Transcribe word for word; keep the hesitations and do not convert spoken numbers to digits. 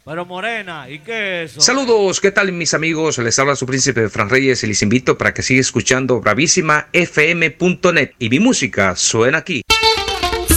Pero Morena, ¿y qué es eso? Saludos, ¿qué tal mis amigos? Les habla su príncipe Fran Reyes y les invito para que siga escuchando bravísima f m punto net y mi música suena aquí.